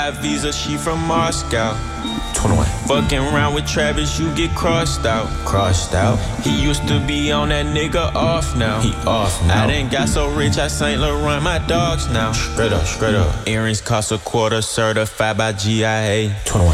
Visa, she from Moscow. 21. Fucking around with Travis, you get crossed out. Crossed out. He used to be on that nigga off now. He off now. I done got so rich, I Saint Laurent my dogs now. Straight up, straight up. Earrings cost a quarter, certified by GIA. 21.